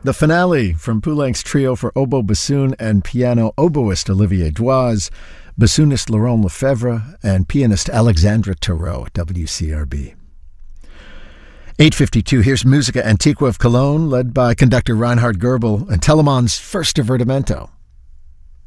The finale from Poulenc's trio for oboe, bassoon, and piano, oboist Olivier Doise, bassoonist Laurent Lefebvre, and pianist Alexandra Tarot at WCRB. 8:52, here's Musica Antiqua of Cologne, led by conductor Reinhard Goebel, and Telemann's first divertimento.